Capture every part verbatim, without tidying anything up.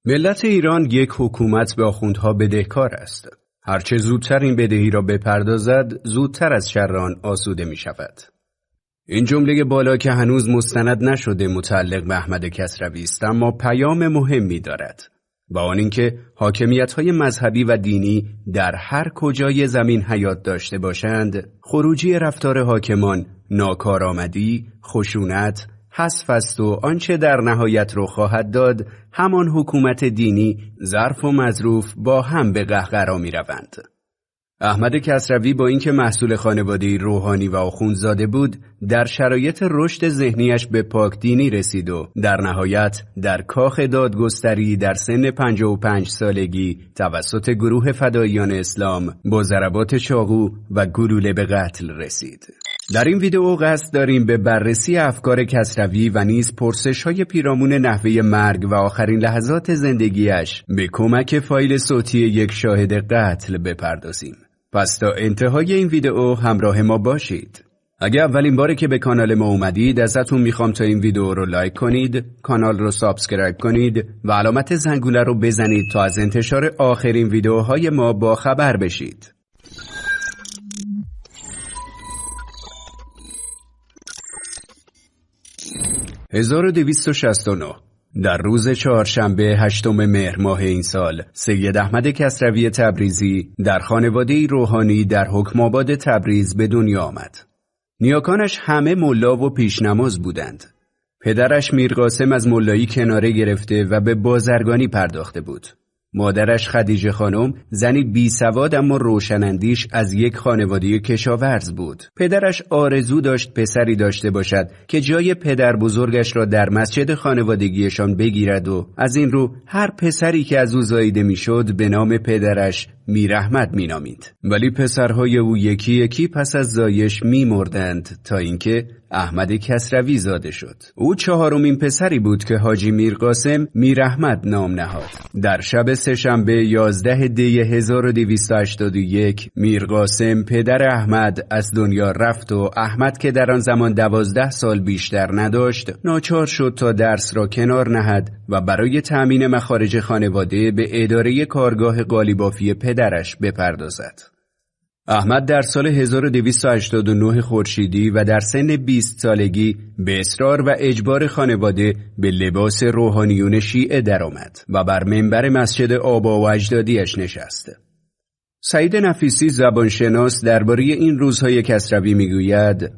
ملت ایران یک حکومت به آخوندها بدهکار است. هرچه زودتر این بدهی را بپردازد، زودتر از شر آن آسوده می شود. این جمله بالا که هنوز مستند نشده متعلق به احمد کسروی است، اما پیام مهمی دارد. و آن اینکه حاکمیت‌های مذهبی و دینی در هر کجای زمین حیات داشته باشند، خروجی رفتار حاکمان ناکارآمدی، خشونت، حذف است و آنچه در نهایت رو خواهد داد همان حکومت دینی ظرف و مظروف با هم به قهقرا می روند. احمد کسروی با اینکه محصول خانواده‌ای روحانی و آخوندزاده بود، در شرایط رشد ذهنیش به پاک دینی رسید و در نهایت در کاخ دادگستری در سن پنجاه و پنج سالگی توسط گروه فداییان اسلام با ضربات چاقو و گلوله به قتل رسید. در این ویدئو قصد داریم به بررسی افکار کسروی و نیز پرسش‌های پیرامون نحوه مرگ و آخرین لحظات زندگیش به کمک فایل صوتی یک شاهد قتل بپردازیم. پس تا انتهای این ویدئو همراه ما باشید. اگه اولین باره که به کانال ما اومدید، ازتون میخوام تا این ویدئو رو لایک کنید، کانال رو سابسکرایب کنید و علامت زنگوله رو بزنید تا از انتشار آخرین ویدئوهای ما با خبر بشید. هزار و دویست و شصت و نه در روز چهارشنبه هشتم مهر ماه این سال، سید احمد کسروی تبریزی در خانواده‌ای روحانی در حکم‌آباد تبریز به دنیا آمد. نیاکانش همه ملا و پیشنماز بودند. پدرش میرقاسم از ملایی کناره گرفته و به بازرگانی پرداخته بود. مادرش خدیجه خانم زنی بی سواد اما روشنندیش از یک خانواده کشاورز بود. پدرش آرزو داشت پسری داشته باشد که جای پدر بزرگش را در مسجد خانوادگیشان بگیرد و از این رو هر پسری که از او زاییده میشد به نام پدرش میر احمد می نامید. ولی پسرهای او یکی یکی پس از زایش می مردند تا اینکه احمد کسروی زاده شد. او چهارمین پسری بود که حاجی میرقاسم میر احمد نام نهاد. در شب سه‌شنبه یازده دی هزار و دویست و هشتاد و یک میرقاسم پدر احمد از دنیا رفت و احمد که در آن زمان دوازده سال بیشتر نداشت، ناچار شد تا درس را کنار نهد و برای تأمین مخارج خانواده به اداره کارگاه قالیبافی پدرش بپردازد. احمد در سال هزار و دویست و هشتاد و نه خورشیدی و در سن بیست سالگی به اصرار و اجبار خانواده به لباس روحانیون شیعه درآمد و بر منبر مسجد آبا و اجدادیش نشست. سعید نفیسی زبانشناس درباره این روزهای کسروی میگوید: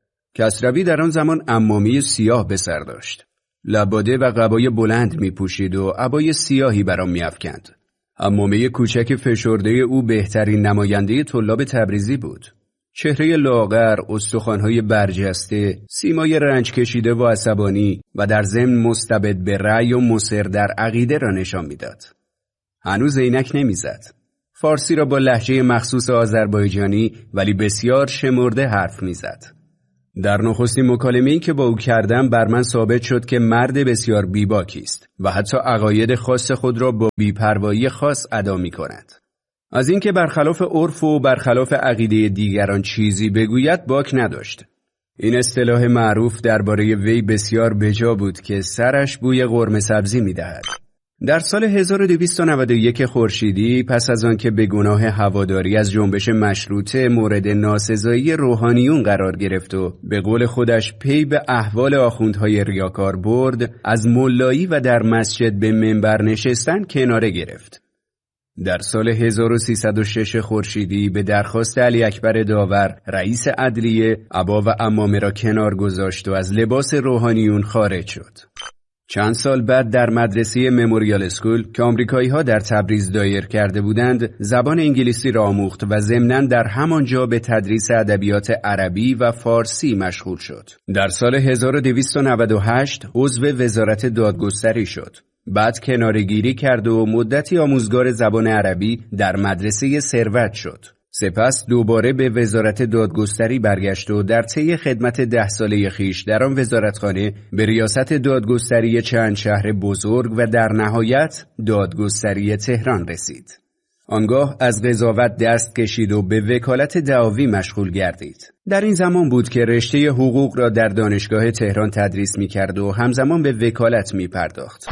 کسروی در آن زمان عمامه سیاه به سر داشت. لباده و قبای بلند میپوشید و عبای سیاهی بر آن میافکند. عمامه کوچک فشرده او بهترین نماینده طلاب تبریزی بود. چهره لاغر، استخوان‌های برجسته، سیمای رنج کشیده و عصبانی و در ضمن مستبد به رأی و مصر در عقیده را نشان میداد. هنوز عینک نمیزد. فارسی را با لهجه مخصوص آذربایجانی ولی بسیار شمرده حرف میزد. در نخستین مکالمه‌ای که با او کردم بر من ثابت شد که مرد بسیار بیباکی است و حتی عقاید خاص خود را با بی‌پروایی خاص ادا می‌کند. از اینکه برخلاف عرف و برخلاف عقیده دیگران چیزی بگوید باک نداشت. این اصطلاح معروف درباره وی بسیار بجا بود که سرش بوی قرمه سبزی می‌دهد. در سال هزار و دویست و نود و یک خورشیدی پس از آن که به گناه هواداری از جنبش مشروطه مورد ناسزایی روحانیون قرار گرفت و به قول خودش پی به احوال آخوندهای ریاکار برد، از ملایی و در مسجد به منبر نشستن کناره گرفت. در سال هزار و سیصد و شش خورشیدی به درخواست علی اکبر داور رئیس عدلیه عبا و عمامه را کنار گذاشت و از لباس روحانیون خارج شد. چند سال بعد در مدرسه مموریال اسکول که آمریکایی‌ها در تبریز دایر کرده بودند، زبان انگلیسی را آموخت و ضمناً در همانجا به تدریس ادبیات عربی و فارسی مشغول شد. در سال هزار و دویست و نود و هشت عضو وزارت دادگستری شد. بعد کناره‌گیری کرد و مدتی آموزگار زبان عربی در مدرسه ثروت شد. سپس دوباره به وزارت دادگستری برگشت و در طی خدمت ده ساله خیش در آن وزارتخانه به ریاست دادگستری چند شهر بزرگ و در نهایت دادگستری تهران رسید. آنگاه از قضاوت دست کشید و به وکالت دعاوی مشغول گردید. در این زمان بود که رشته حقوق را در دانشگاه تهران تدریس می کرد و همزمان به وکالت می پرداخت.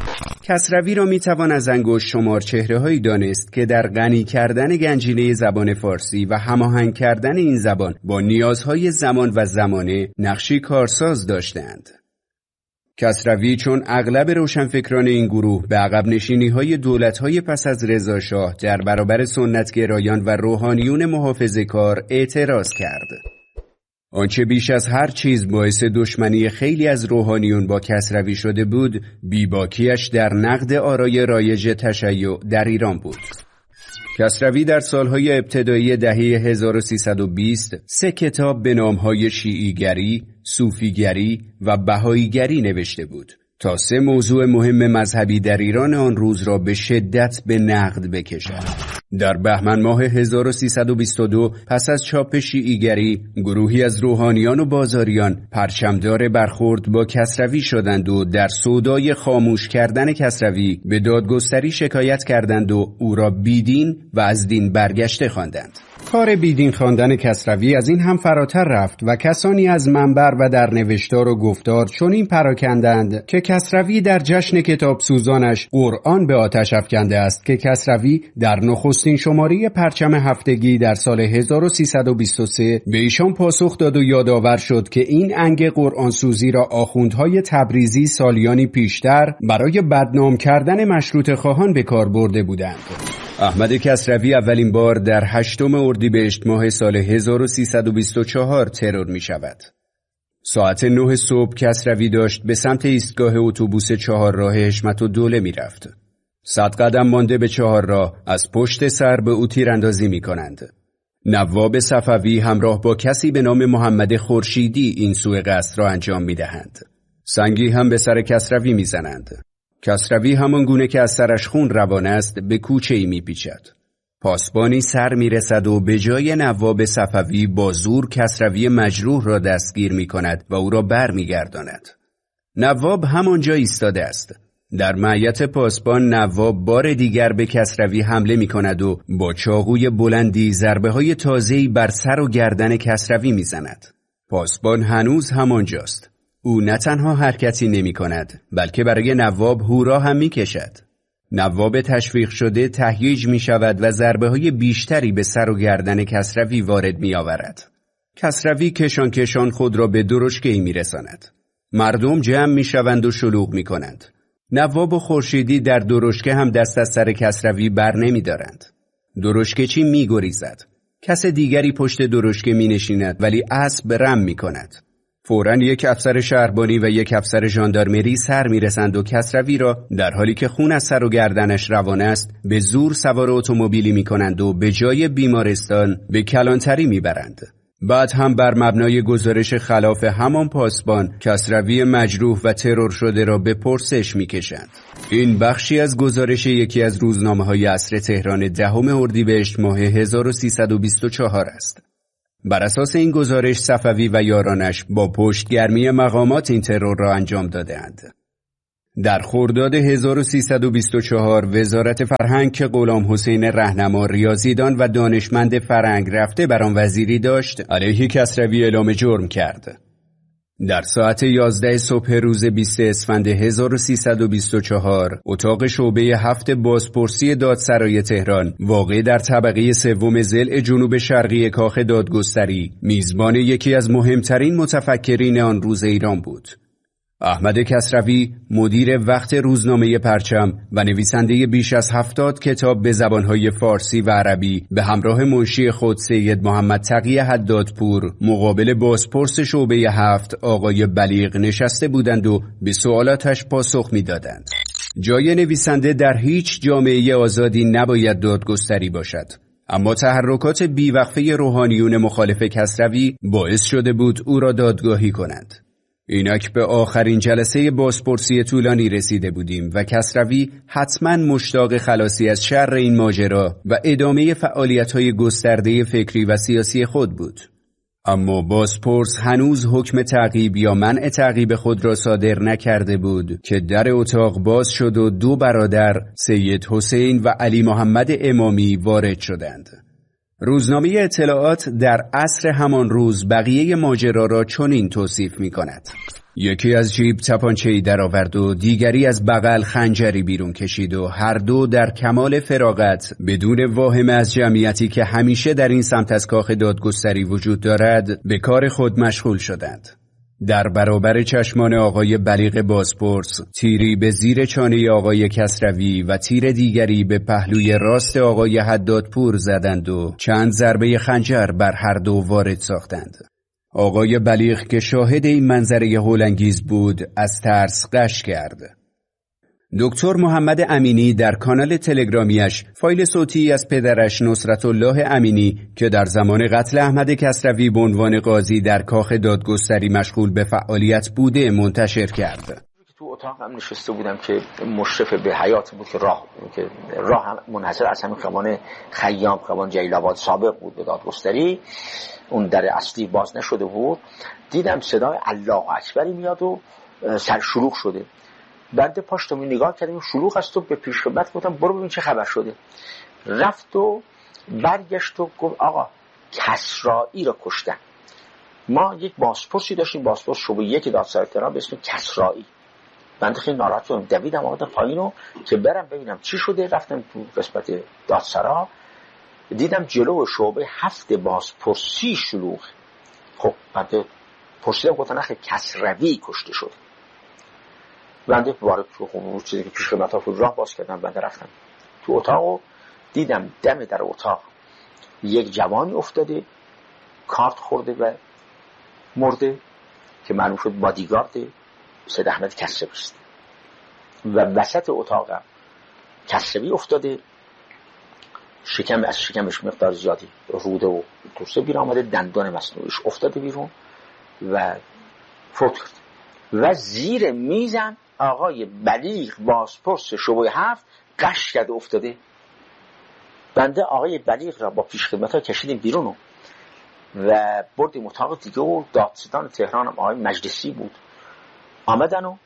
کسروی را میتوان از انگشت شمار چهره‌هایی دانست که در غنی کردن گنجینه زبان فارسی و هماهنگ کردن این زبان با نیازهای زمان و زمانه نقشی کارساز داشتند. کسروی چون اغلب روشنفکران این گروه به عقب نشینی‌های دولت‌های پس از رضا شاه در برابر سنتگرایان و روحانیون محافظه‌کار اعتراض کرد. آنچه بیش از هر چیز باعث دشمنی خیلی از روحانیون با کسروی شده بود، بیباکیش در نقد آرای رایج تشیع در ایران بود. کسروی در سالهای ابتدایی دهه هزار و سیصد و بیست سه کتاب به نامهای شیعیگری، صوفیگری و بهاییگری نوشته بود تا سه موضوع مهم مذهبی در ایران آن روز را به شدت به نقد بکشد. در بهمن ماه هزار و سیصد و بیست و دو پس از چاپ شیعیگری، گروهی از روحانیان و بازاریان پرچمدار برخورد با کسروی شدند و در سودای خاموش کردن کسروی به دادگستری شکایت کردند و او را بیدین و از دین برگشته خواندند. کار بیدین خواندن کسروی از این هم فراتر رفت و کسانی از منبر و در نوشتار و گفتار چنین پراکندند که کسروی در جشن کتاب سوزانش قرآن به آتش افکنده است که کسروی در نخستین شماره پرچم هفتگی در سال هزار و سیصد و بیست و سه به ایشان پاسخ داد و یادآور شد که این انگ قرآن سوزی را آخوندهای تبریزی سالیانی پیشتر برای بدنام کردن مشروطه خواهان به کار برده بودند. احمد کسروی اولین بار در هشتم اردیبهشت ماه سال هزار و سیصد و بیست و چهار ترور می شود. ساعت نه صبح کسروی داشت به سمت ایستگاه اتوبوس چهارراه حشمت الدوله می رفت. صد قدم مانده به چهارراه از پشت سر به او تیراندازی می کنند. نواب صفوی همراه با کسی به نام محمد خورشیدی این سوء قصد را انجام می دهند. سنگی هم به سر کسروی می زنند. کسروی همان گونه که از سرش خون روان است به کوچه‌ای می‌پیچد. پاسبانی سر می‌رسد و به جای نواب صفوی با زور کسروی مجروح را دستگیر می‌کند و او را برمیگرداند. نواب همانجا ایستاده است. در معیت پاسبان نواب بار دیگر به کسروی حمله می‌کند و با چاقوی بلندی ضربه‌های تازه‌ای بر سر و گردن کسروی می‌زند. پاسبان هنوز همانجاست. او نه تنها حرکتی نمی کند بلکه برای نواب هورا هم می کشد. نواب تشویق شده تهییج می شود و ضربه های بیشتری به سر و گردن کسروی وارد می آورد. کسروی کشان کشان خود را به درشکه‌ای می رساند. مردم جمع می شوند و شلوغ می کنند. نواب و خورشیدی در درشکه هم دست از سر کسروی بر نمی دارند. درشکه‌چی می گریزد. کس دیگری پشت درشکه می نشیند ولی اسب رم می کند. فوراً یک افسر شهربانی و یک افسر ژاندارمری سر میرسند و کسروی را در حالی که خون از سر و گردنش روان است به زور سوار اتومبیلی میکنند و به جای بیمارستان به کلانتری میبرند. بعد هم بر مبنای گزارش خلاف همان پاسبان کسروی مجروح و ترور شده را به پرسش میکشند. این بخشی از گزارش یکی از روزنامه‌های عصر تهران دهم اردیبهشت ماه هزار و سیصد و بیست و چهار است. بر اساس این گزارش صفوی و یارانش با پشتگرمی مقامات این ترور را انجام داده‌اند. در خرداد هزار و سیصد و بیست و چهار وزارت فرهنگ که غلام حسین رهنما ریاضیدان و دانشمند فرهنگ رفته بر آن وزیری داشت علیه کسروی اعلام جرم کرد. در ساعت یازده صبح روز بیست اسفند هزار و سیصد و بیست و چهار اتاق شعبه هفت بازپرسی دادسرای تهران واقع در طبقه سوم ضلع جنوب شرقی کاخ دادگستری میزبان یکی از مهمترین متفکرین آن روز ایران بود. احمد کسروی مدیر وقت روزنامه پرچم و نویسنده بیش از هفتاد کتاب به زبانهای فارسی و عربی به همراه منشی خود سید محمد تقی حدادپور مقابل بازپرس شعبه هفت آقای بلیغ نشسته بودند و به سوالاتش پاسخ می‌دادند. جای نویسنده در هیچ جامعه آزادی نباید دادگستری باشد، اما تحرکات بیوقفه روحانیون مخالف کسروی باعث شده بود او را دادگاهی کنند. اینک به آخرین جلسه بازپرسی طولانی رسیده بودیم و کسروی حتما مشتاق خلاصی از شر این ماجرا و ادامه فعالیت‌های گسترده فکری و سیاسی خود بود. اما بازپرس هنوز حکم تعقیب یا منع تعقیب خود را صادر نکرده بود که در اتاق باز شد و دو برادر سید حسین و علی محمد امامی وارد شدند. روزنامه اطلاعات در عصر همان روز بقیه ماجرا را چنین توصیف می کند: یکی از جیب تپانچه‌ای درآورد و دیگری از بغل خنجری بیرون کشید و هر دو در کمال فراغت بدون واهمه از جمعیتی که همیشه در این سمت از کاخ دادگستری وجود دارد به کار خود مشغول شدند. در برابر چشمان آقای بلیغ بازپرس تیری به زیر چانه آقای کسروی و تیر دیگری به پهلوی راست آقای حدادپور زدند و چند ضربه خنجر بر هر دو وارد ساختند. آقای بلیغ که شاهد این منظره هولانگیز بود از ترس غش کرد. دکتر محمد امینی در کانال تلگرامیش فایل صوتی از پدرش نصرت الله امینی که در زمان قتل احمد کسروی به عنوان قاضی در کاخ دادگستری مشغول به فعالیت بوده منتشر کرد. تو اتاق هم نشسته بودم که مشرف به حیات بود که راه که راه هم منحصر از همین خیابان خیام، خیابان جلیل‌آباد سابق بود به دادگستری، اون در اصلی باز نشده بود. دیدم صدای الله اکبری میاد و سر شلوغ شده. بعد پاشتم نگاه کردم شلوغ است و به پیش خدمت گفتم برو ببین چه خبر شده. رفت و برگشت و گفت آقا کسرایی را کشتن. ما یک بازپرسی داشتیم، بازپرس شعبه یک دادسرای تهران به اسم کسرایی. بنده خیلی ناراحت شدم، دویدم آمدم پایینو که برم ببینم چی شده. رفتم تو قسمت دادسرا، دیدم جلو شعبه هفت بازپرسی شلوغ. خب بعد پرسیدم گفتن نخیر کسروی کشته شد. بنده وارد تو خونه چیزی که پیش خدمت‌ها بود راه باز کردم. بنده رفتم تو اتاق، دیدم دم در اتاق یک جوانی افتاده، کارت خورده و مرده که معلوم شد بادیگارد سید احمد کسروی است. و وسط اتاق کسروی افتاده، شکم از شکمش مقدار زیادی روده و توسه بیرون آمده، دندان مصنوعیش افتاده بیرون و فوت کرد. و زیر میزم آقای بلیغ بازپرس شعبه هفت قش کرده افتاده. بنده آقای بلیغ را با پیش خدمت‌ها کشیدیم بیرون و بردیم اتاق دیگه و دادستان تهران هم آقای مجلسی بود آمدن و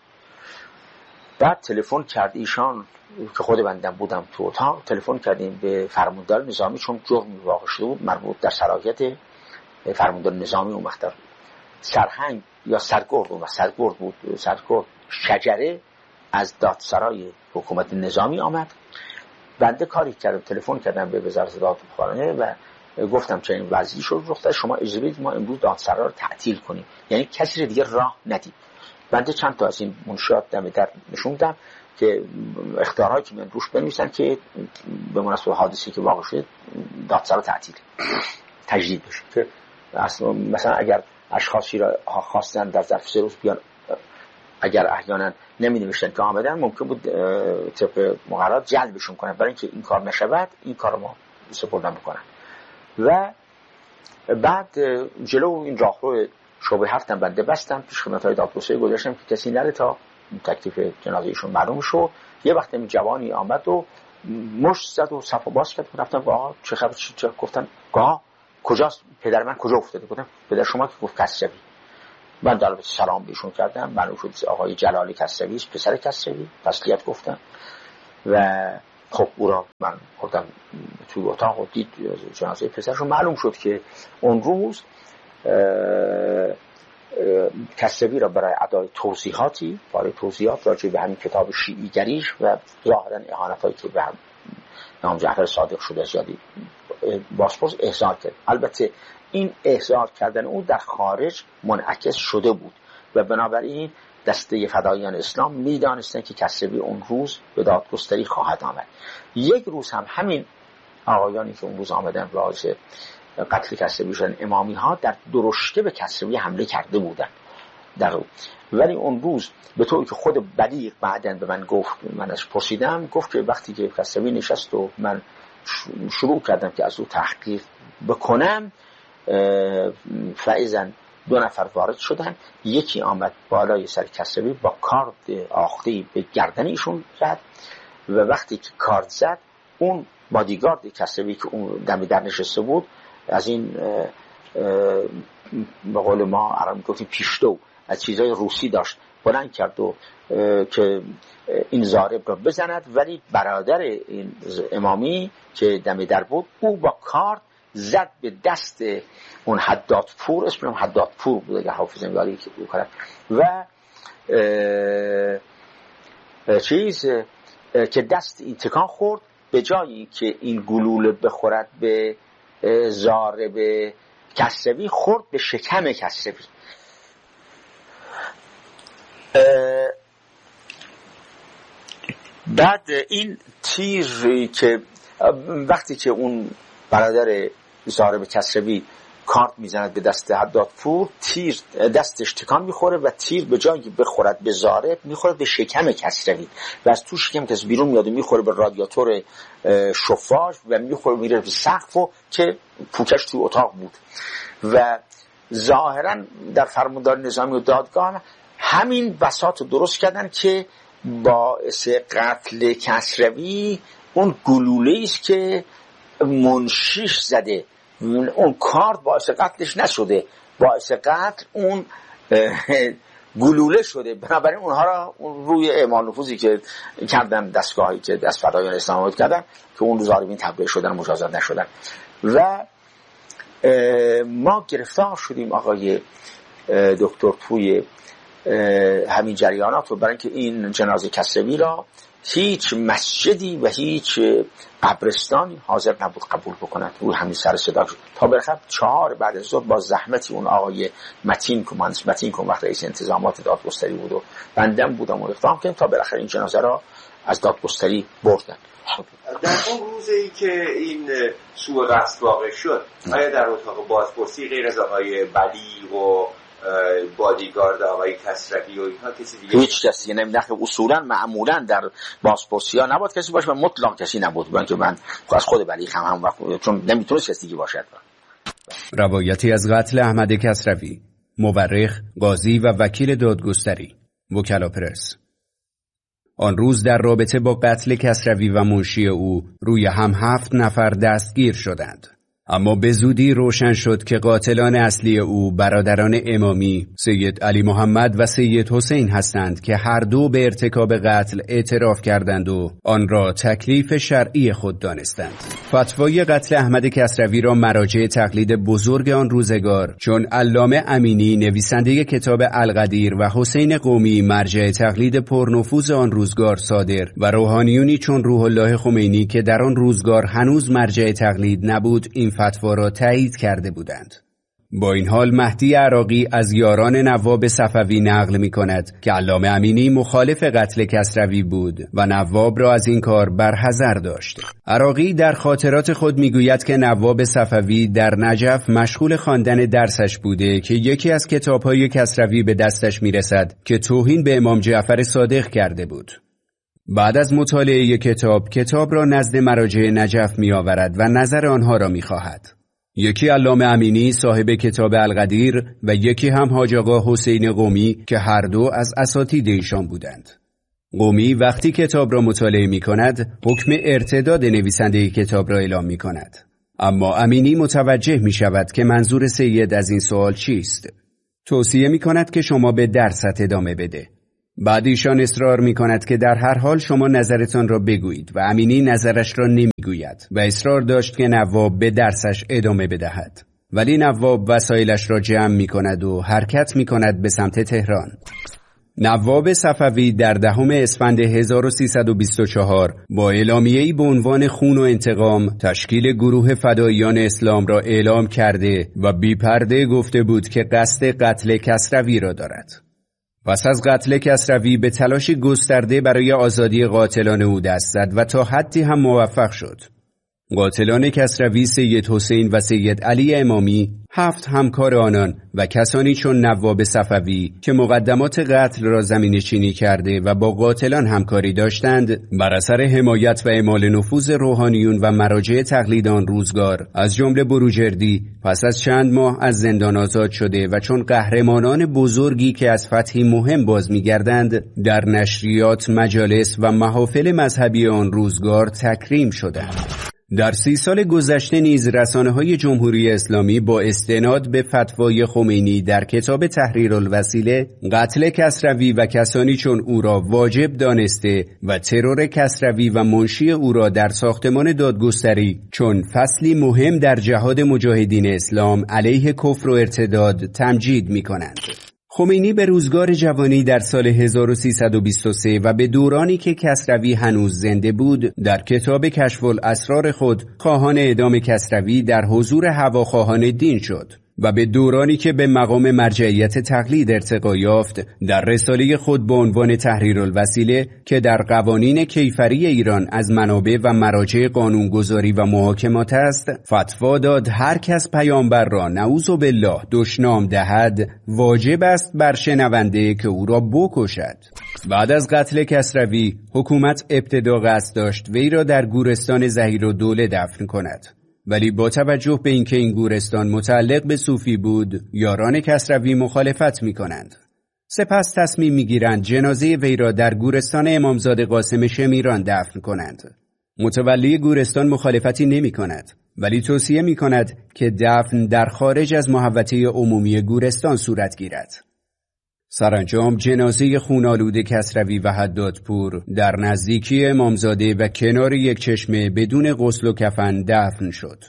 بعد تلفن کرد ایشان که خود بندم بودم تو اتاق، تلفن کردیم به فرماندار نظامی چون جرمی واقع شده بود مربوط در صلاحیت فرماندار نظامی اون وقت سرهنگ یا سرگرد و سرگرد بود سرگرد شجره از دادسرای حکومت نظامی آمد. بنده کاری کردم، تلفن کردم به وزارت دادخانه و گفتم چنین وضعی شد رخ داد، شما اجازه بدید ما امروز دادسرا رو تعطیل کنیم، یعنی کسی دیگه راه ندید. بنده چند تا از این منشیات دم در نشوندم که اختیارهایی که من روش بنویسن که به مناسبت حادثه‌ای که واقع شد دادسرا تعطیل تجدید بشه، که اصلا مثلا اگر اشخاصی را خواستن در ظرف سه روز بیان، اگر احیانا نمی‌نوشتن که آمدن ممکن بود طبق مقررات جلبشون کنن، برای اینکه این کار نشود این کار ما سپردن بکنن. و بعد جلو این راهرو شعبه هفتم بنده بستم، پیش خدمت‌های دادگستری گذاشتم که کسی نره تا تکلیف جنازه ایشون معلوم شد. یه وقت این جوانی آمد و مشت زد و صفو باز کرد. گفتم آقا چه خبر چه گفتن؟ آقا کجاست پدر من کجا افتاده؟ گفتم پدر شما که گفت کسروی. من در سلام بهشون کردم، معلوم شد آقای جلالی کسروی است، پسر کسروی، تسلیت گفتم و خب او را من بردم توی اتاق و دید جنازه پسرشون. معلوم شد که اون روز کسروی را برای ادای توضیحاتی برای توضیحات راجع به همین کتاب شیعی گریش و ظاهرا اهانتایی که به امام جعفر صادق شده زیادی بازپرس احضار کرد. البته این احضار کردن او در خارج منعکس شده بود و بنابراین دسته فدایان اسلام میدانستن که کسروی اون روز به دادگستری خواهد آمد. یک روز هم همین آقایانی که اون روز آمدن راز قتل کسروی شدن امامی ها در درشته به کسروی حمله کرده بودن در او. ولی اون روز به طوری که خود بلیغ بعدن به من گفت، من از پرسیدم، گفت که وقتی که کسروی نشست و من شروع کردم که از او تحقیق بکنم، فائزن دو نفر وارد شدن، یکی آمد بالای سر کسروی با کارد آخته‌ای به گردن ایشون زد و وقتی که کارد زد اون بادیگارد کسروی که اون دم در نشسته بود از این به قول ما عربی گفتیم پیشتو از چیزای روسی داشت بلند کرد و که این ضارب را بزند، ولی برادر این امامی که دم در بود او با کارد زد به دست اون حدادپور، اسمش حدادپور بود اگه حافظم یاری که بود کنم، و چیز که دست این تکان خورد، به جایی که این گلوله بخورد به ضارب کسروی خورد به شکم کسروی. بعد این تیر که وقتی که اون برادر ضارب کسروی کارت میزند به دست حدادپور، تیر دستش تکان میخوره و تیر به جایی بخورد به ضارب میخوره به شکم کسروی و از تو شکم کسروی بیرون میاد و میخوره به رادیاتور شفاژ و میخوره میره به سقف و که پوکش تو اتاق بود. و ظاهرا در فرماندار نظامی و دادگاه همین بساط درست کردن که باعث قتل کسروی اون گلوله است که منشیش زده، اون کارت باعث قتلش نشده، باعث قتل اون گلوله شده. بنابراین اونها را اون روی اعمال نفوذی که کردن دستگاهی که دست فدایان اسلام آباد کردن که اون ظالمین تبرئه شدن، مجازات نشدن. و ما گرفتار شدیم آقای دکتر توی همین جریانات و برای اینکه این جنازه کسروی را هیچ مسجدی و هیچ قبرستانی حاضر نبود قبول بکنند. روی همین سر صدا شد تا بالاخره چهار بعد از ظهر با زحمتی اون آقای متین که مهندس متین که وقت رئیس انتظامات دادگستری بود و بندم بودم و اقدام کردیم تا بالاخره این جنازه را از دادگستری بردن. در اون روزی که این سوء قصد واقع شد، آیا در اتاق بازپرسی غیر از آقای بلی و بادیگارد آقای کسروی و اینها کسی دیگه؟ هیچ کسی نمیدونه. اصولا معمولا در بازپرسی ها نباید کسی باشه و مطلق کسی نبود، برای که من از خود بلی هم هم وقت چون نمیتونست کسی دیگه باشد. روایتی از قتل احمد کسروی، مورخ، قاضی و وکیل دادگستری، وکلا پرس. آن روز در رابطه با قتل کسروی و منشی او روی هم هفت نفر دستگیر شدند. اما به زودی روشن شد که قاتلان اصلی او برادران امامی سید علی محمد و سید حسین هستند که هر دو به ارتکاب قتل اعتراف کردند و آن را تکلیف شرعی خود دانستند. فتوای قتل احمد کسروی را مراجع تقلید بزرگ آن روزگار چون علامه امینی نویسنده کتاب القدیر و حسین قومی مرجع تقلید پرنفوذ آن روزگار صادر و روحانیونی چون روح الله خمینی که در آن روزگار هنوز مرجع تقلید نبود این فتوا را تایید کرده بودند. با این حال مهدی عراقی از یاران نواب صفوی نقل می کند که علامه امینی مخالف قتل کسروی بود و نواب را از این کار برحذر داشت. عراقی در خاطرات خود می گوید که نواب صفوی در نجف مشغول خواندن درسش بوده که یکی از کتاب‌های کسروی به دستش می رسد که توهین به امام جعفر صادق کرده بود. بعد از مطالعه کتاب، کتاب را نزد مراجع نجف می آورد و نظر آنها را می خواهد. یکی علامه امینی صاحب کتاب القدیر و یکی هم حاج آقا حسین قومی که هر دو از اساتید ایشان بودند. قومی وقتی کتاب را مطالعه می کند، حکم ارتداد نویسنده کتاب را اعلام می کند. اما امینی متوجه می شود که منظور سید از این سوال چیست. توصیه می کند که شما به درست ادامه بده. بعد ایشان اصرار می کند که در هر حال شما نظرتان را بگویید و امینی نظرش را نمی گوید و اصرار داشت که نواب به درسش ادامه بدهد. ولی نواب وسایلش را جمع می کند و حرکت می کند به سمت تهران. نواب صفوی در دهم اسفند هزار و سیصد و بیست و چهار با اعلامیه‌ای به عنوان خون و انتقام تشکیل گروه فداییان اسلام را اعلام کرده و بی پرده گفته بود که قصد قتل کسروی را دارد. پس از قتل کسروی به تلاش گسترده برای آزادی قاتلان او دست زد و تا حدی هم موفق شد. قاتلان کسروی سید حسین و سید علی امامی، هفت همکار آنان و کسانی چون نواب صفوی که مقدمات قتل را زمینه چینی کرده و با قاتلان همکاری داشتند، بر اثر حمایت و اعمال نفوذ روحانیون و مراجع تقلید آن روزگار از جمله بروجردی پس از چند ماه از زندان آزاد شده و چون قهرمانان بزرگی که از فتحی مهم باز می‌گردند در نشریات، مجالس و محافل مذهبی آن روزگار تکریم شدند. در سی سال گذشته نیز رسانه‌های جمهوری اسلامی با استناد به فتوای خمینی در کتاب تحریرالوسیله قتل کسروی و کسانی چون او را واجب دانسته و ترور کسروی و منشی او را در ساختمان دادگستری چون فصلی مهم در جهاد مجاهدین اسلام علیه کفر و ارتداد تمجید می‌کنند. خمینی به روزگار جوانی در سال هزار و سیصد و بیست و سه و به دورانی که کسروی هنوز زنده بود در کتاب کشف الاسرار خود خواهان اعدام کسروی در حضور هواخواهان دین شد و به دورانی که به مقام مرجعیت تقلید ارتقا یافت در رساله خود با عنوان تحریرالوسیله که در قوانین کیفری ایران از منابع و مراجع قانونگذاری و محاکمات است فتوا داد هر کس پیامبر را نعوذ بالله دشنام دهد واجب است بر شنونده که او را بکشد. بعد از قتل کسروی حکومت ابتدا قصد داشت وی را در گورستان ظهیرالدوله دفن کند، ولی با توجه به اینکه این گورستان متعلق به صوفی بود یاران کسروی مخالفت می کنند. سپس تصمیم می گیرند جنازه وی را در گورستان امامزاده قاسم شمیران دفن کنند. متولی گورستان مخالفتی نمی کند، ولی توصیه می کند که دفن در خارج از محوطه عمومی گورستان صورت گیرد. سرانجام جنازه خونالود کسروی و حدادپور در نزدیکی امامزاده و کنار یک چشمه بدون غسل و کفن دفن شد.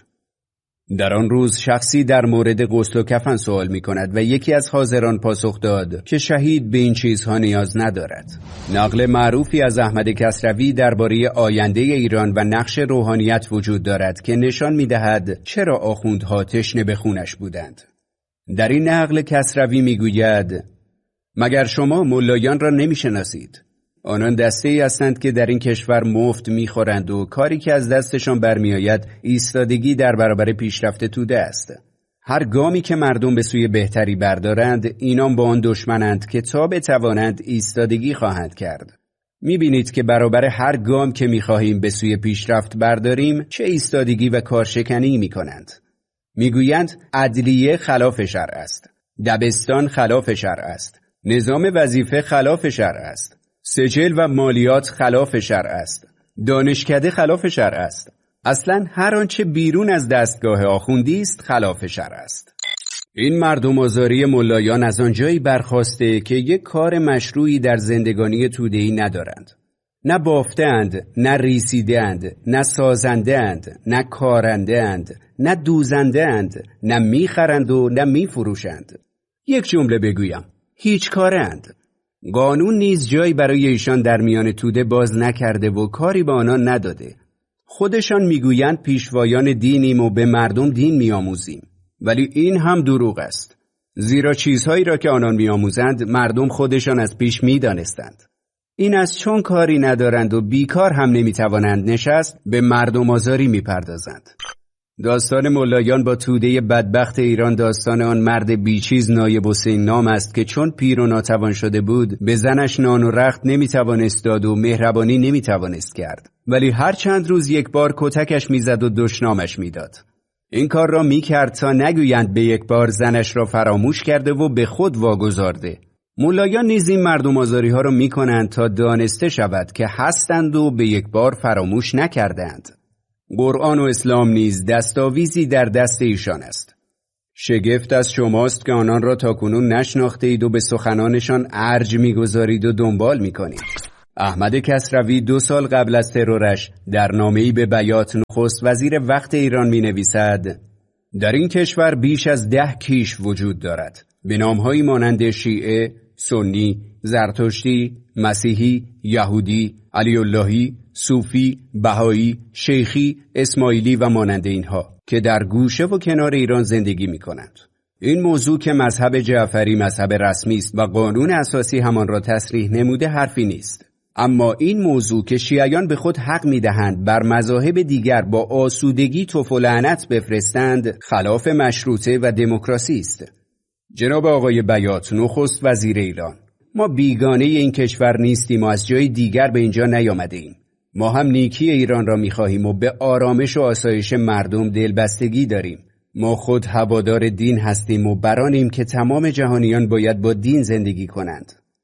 در آن روز شخصی در مورد غسل و کفن سوال می کند و یکی از حاضران پاسخ داد که شهید به این چیزها نیاز ندارد. نقل معروفی از احمد کسروی درباره آینده ایران و نقش روحانیت وجود دارد که نشان می دهد چرا آخوندها تشنه به خونش بودند. در این نقل کسروی می گوید مگر شما ملایان را نمی شناسید؟ آنان دسته ای هستند که در این کشور مفت می خورند و کاری که از دستشان برمی آید ایستادگی در برابر پیشرفت توده است. هر گامی که مردم به سوی بهتری بردارند اینان با آن دشمنند که تا بتوانند ایستادگی خواهند کرد. می بینید که برابر هر گام که می خواهیم به سوی پیشرفت برداریم چه ایستادگی و کارشکنی می کنند. می گویند عدلیه خلاف شرع است، دبستان خلاف شرع است، نظام وظیفه خلاف شرع است، سجل و مالیات خلاف شرع است، دانشکده خلاف شرع است. اصلاً هر آنچه بیرون از دستگاه آخوندی است خلاف شرع است. این مردم آزاری ملایان از آنجایی برخاسته که یک کار مشروعی در زندگانی توده‌ای ندارند. نه بافته‌اند، نه ریسیده‌اند، نه سازنده‌اند، نه کارنده‌اند، نه دوزنده‌اند، نه میخرند و نه میفروشند. یک جمله بگویم، هیچ کارند. قانون نیز جایی برای ایشان در میان توده باز نکرده و کاری به آنان نداده. خودشان میگویند پیشوایان دینیم و به مردم دین میآموزیم، ولی این هم دروغ است، زیرا چیزهایی را که آنان میآموزند مردم خودشان از پیش میدانستند. این از چون کاری ندارند و بیکار هم نمیتوانند نشست به مردم آزاری میپردازند. داستان ملایان با توده بدبخت ایران داستان آن مرد بیچیز نایب حسین نام است که چون پیر و ناتوان شده بود به زنش نان و رخت نمیتوانست داد و مهربانی نمیتوانست کرد، ولی هر چند روز یک بار کتکش میزد و دشنامش میداد. این کار را میکرد تا نگویند به یک بار زنش را فراموش کرده و به خود واگذارده. ملایان نیز این مردم آزاری ها را میکنند تا دانسته شود که هستند و به یک بار فراموش نکردند. قرآن و اسلام نیز دستاویزی در دست ایشان است. شگفت از شماست که آنان را تاکنون نشناخته اید و به سخنانشان ارج میگذارید و دنبال میکنید. احمد کسروی دو سال قبل از ترورش در نامه‌ای به بیات نخست وزیر وقت ایران می نویسد در این کشور بیش از ده کیش وجود دارد به نامهایی مانند شیعه، سنی، زرتشتی، مسیحی، یهودی، علی اللهی، صوفی، بهایی، شیخی، اسماعیلی و مانند اینها که در گوشه و کنار ایران زندگی می کنند. این موضوع که مذهب جعفری مذهب رسمی است و قانون اساسی همان را تصریح نموده حرفی نیست. اما این موضوع که شیعیان به خود حق می دهند بر مذاهب دیگر با آسودگی توف و لعنت بفرستند خلاف مشروطه و دموکراسی است. جناب آقای بیات نخست وزیر ایران، ما بیگانه این کشور نیستیم و از جای دیگر به اینجا نیامده ایم. ما هم نیکی ایران را می خواهیم و به آرامش و آسایش مردم دلبستگی داریم. ما خود هوادار دین هستیم و برانیم که تمام جهانیان باید با دین زندگی کنند.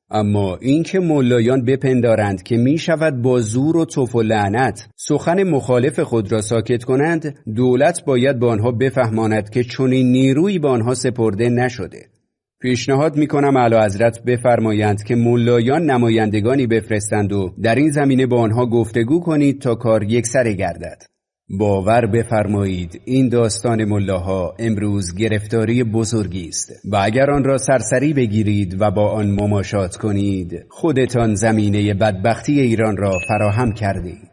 اما اینکه ملایان بپندارند که می شود با زور و تف و لعنت سخن مخالف خود را ساکت کنند، دولت باید با آنها بفهماند که چنین نیرویی با آنها سپرده نشده. پیشنهاد می کنم اعلیحضرت بفرمایند که ملایان نمایندگانی بفرستند و در این زمینه با آنها گفتگو کنید تا کار یکسره گردد. باور بفرمایید این داستان ملاها امروز گرفتاری بزرگی است و اگر آن را سرسری بگیرید و با آن مماشات کنید، خودتان زمینه بدبختی ایران را فراهم کردید.